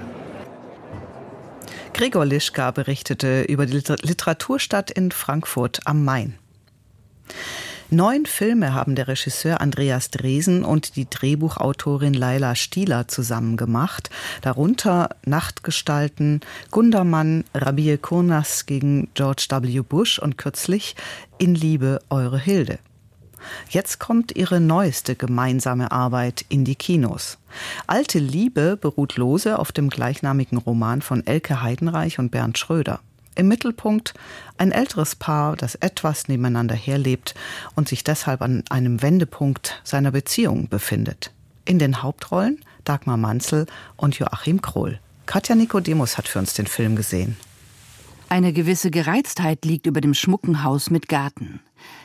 Gregor Lischka berichtete über die Literaturstadt in Frankfurt am Main. Neun Filme haben der Regisseur Andreas Dresen und die Drehbuchautorin Laila Stieler zusammen gemacht. Darunter Nachtgestalten, Gundermann, Rabie Kurnas gegen George W. Bush und kürzlich In Liebe, eure Hilde. Jetzt kommt ihre neueste gemeinsame Arbeit in die Kinos. Alte Liebe beruht lose auf dem gleichnamigen Roman von Elke Heidenreich und Bernd Schröder. Im Mittelpunkt ein älteres Paar, das etwas nebeneinander herlebt und sich deshalb an einem Wendepunkt seiner Beziehung befindet. In den Hauptrollen Dagmar Manzel und Joachim Krohl. Katja Nikodemus hat für uns den Film gesehen. Eine gewisse Gereiztheit liegt über dem schmucken Haus mit Garten.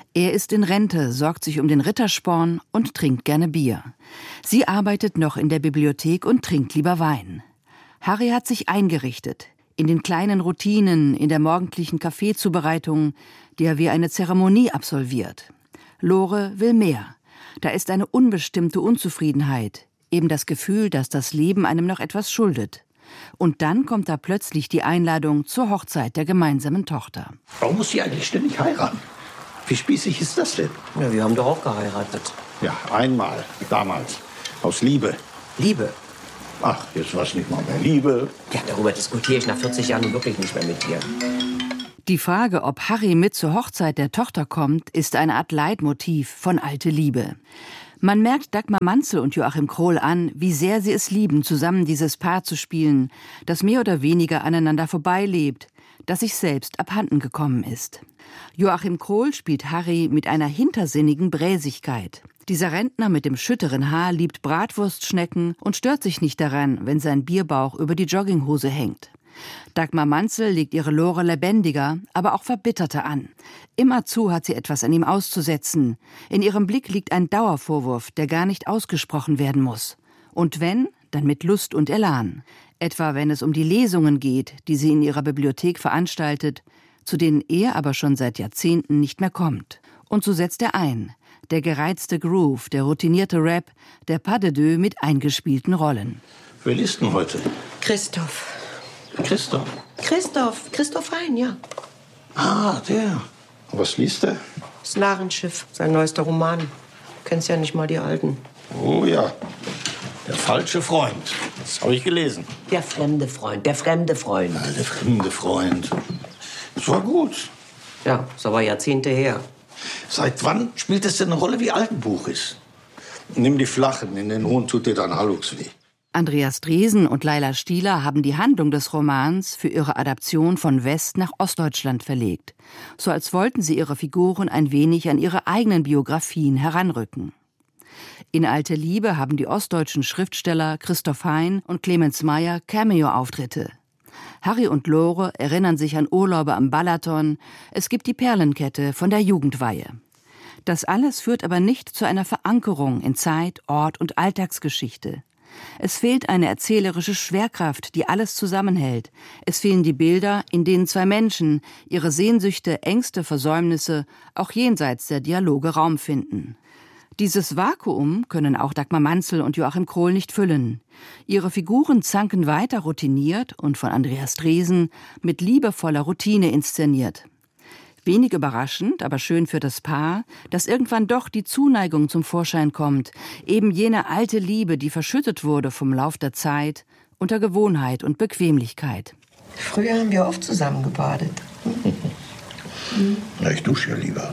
Er ist in Rente, sorgt sich um den Rittersporn und trinkt gerne Bier. Sie arbeitet noch in der Bibliothek und trinkt lieber Wein. Harry hat sich eingerichtet. In den kleinen Routinen, in der morgendlichen Kaffeezubereitung, die er wie eine Zeremonie absolviert. Lore will mehr. Da ist eine unbestimmte Unzufriedenheit, eben das Gefühl, dass das Leben einem noch etwas schuldet. Und dann kommt da plötzlich die Einladung zur Hochzeit der gemeinsamen Tochter. Warum muss sie eigentlich ständig heiraten? Wie spießig ist das denn? Ja, wir haben doch auch geheiratet. Ja, einmal, damals. Aus Liebe. Liebe? Ach, jetzt war es nicht mal mehr Liebe. Ja, darüber diskutiere ich nach vierzig Jahren wirklich nicht mehr mit dir. Die Frage, ob Harry mit zur Hochzeit der Tochter kommt, ist eine Art Leitmotiv von Alte Liebe. Man merkt Dagmar Manzel und Joachim Krohl an, wie sehr sie es lieben, zusammen dieses Paar zu spielen, das mehr oder weniger aneinander vorbeilebt, das sich selbst abhanden gekommen ist. Joachim Krohl spielt Harry mit einer hintersinnigen Bräsigkeit. Dieser Rentner mit dem schütteren Haar liebt Bratwurstschnecken und stört sich nicht daran, wenn sein Bierbauch über die Jogginghose hängt. Dagmar Manzel legt ihre Lore lebendiger, aber auch verbitterter an. Immerzu hat sie etwas an ihm auszusetzen. In ihrem Blick liegt ein Dauervorwurf, der gar nicht ausgesprochen werden muss. Und wenn, dann mit Lust und Elan. Etwa wenn es um die Lesungen geht, die sie in ihrer Bibliothek veranstaltet, zu denen er aber schon seit Jahrzehnten nicht mehr kommt. Und so setzt er ein. Der gereizte Groove, der routinierte Rap, der Pas de deux mit eingespielten Rollen. Wer liest denn heute? Christoph. Christoph? Christoph. Christoph Hein, ja. Ah, der. Was liest er? Das Narrenschiff, sein neuester Roman. Du kennst ja nicht mal die alten. Oh ja. Der falsche Freund. Das habe ich gelesen. Der fremde Freund, der fremde Freund. Ja, der fremde Freund. Das war gut. Ja, ist aber Jahrzehnte her. Seit wann spielt es denn eine Rolle, wie alt ein Buch ist? Nimm die flachen, in den hohen tut dir dann Hallux weh. Andreas Dresen und Laila Stieler haben die Handlung des Romans für ihre Adaption von West nach Ostdeutschland verlegt. So als wollten sie ihre Figuren ein wenig an ihre eigenen Biografien heranrücken. In Alte Liebe haben die ostdeutschen Schriftsteller Christoph Hein und Clemens Meyer Cameo-Auftritte. Harry und Lore erinnern sich an Urlaube am Balaton. Es gibt die Perlenkette von der Jugendweihe. Das alles führt aber nicht zu einer Verankerung in Zeit, Ort und Alltagsgeschichte. Es fehlt eine erzählerische Schwerkraft, die alles zusammenhält. Es fehlen die Bilder, in denen zwei Menschen ihre Sehnsüchte, Ängste, Versäumnisse auch jenseits der Dialoge Raum finden. Dieses Vakuum können auch Dagmar Manzel und Joachim Krohl nicht füllen. Ihre Figuren zanken weiter routiniert und von Andreas Dresen mit liebevoller Routine inszeniert. Wenig überraschend, aber schön für das Paar, dass irgendwann doch die Zuneigung zum Vorschein kommt, eben jene alte Liebe, die verschüttet wurde vom Lauf der Zeit, unter Gewohnheit und Bequemlichkeit. Früher haben wir oft zusammen gebadet. Na, ich dusche ja lieber.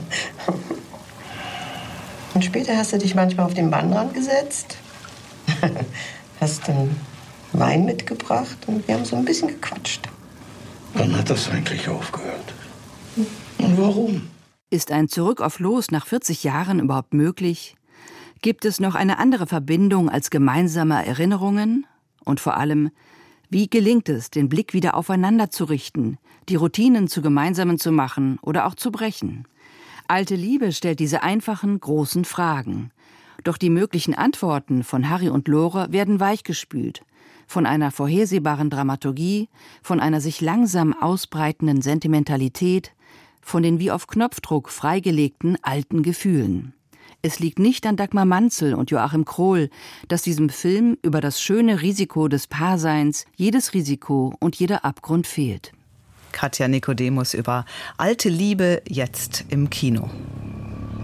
Und später hast du dich manchmal auf den Waldrand gesetzt, hast dann Wein mitgebracht und wir haben so ein bisschen gequatscht. Wann hat das eigentlich aufgehört? Und warum? Ist ein Zurück auf Los nach vierzig Jahren überhaupt möglich? Gibt es noch eine andere Verbindung als gemeinsame Erinnerungen? Und vor allem, wie gelingt es, den Blick wieder aufeinander zu richten, die Routinen zu gemeinsamen zu machen oder auch zu brechen? Alte Liebe stellt diese einfachen, großen Fragen. Doch die möglichen Antworten von Harry und Lore werden weichgespült. Von einer vorhersehbaren Dramaturgie, von einer sich langsam ausbreitenden Sentimentalität, von den wie auf Knopfdruck freigelegten alten Gefühlen. Es liegt nicht an Dagmar Manzel und Joachim Krohl, dass diesem Film über das schöne Risiko des Paarseins jedes Risiko und jeder Abgrund fehlt. Katja Nikodemus über Alte Liebe jetzt im Kino.